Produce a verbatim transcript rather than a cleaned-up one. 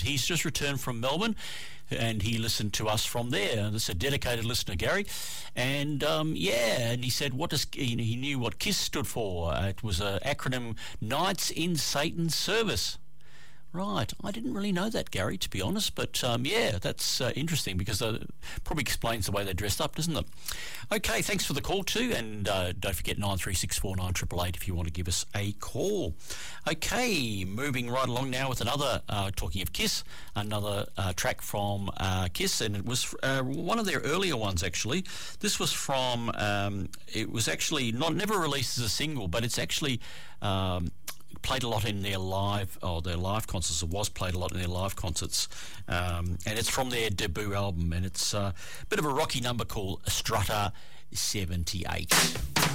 He's just returned from Melbourne, and he listened to us from there. This is a dedicated listener, Gary. And, um, yeah, and he said what does he, he knew what KISS stood for. Uh, it was an acronym, Knights in Satan's Service. Right, I didn't really know that, Gary, to be honest, but um, yeah, that's uh, interesting because it probably explains the way they're dressed up, doesn't it? Okay, thanks for the call too, and uh, don't forget nine three six four nine eight eight eight if you want to give us a call. Okay, moving right along now with another, uh, talking of KISS, another uh, track from uh, KISS, and it was uh, one of their earlier ones actually. This was from, um, it was actually not never released as a single, but it's actually... Um, played a lot in their live, or their live concerts. It was played a lot in their live concerts, um, and it's from their debut album, and it's uh, a bit of a rocky number called Strutter seventy-eight.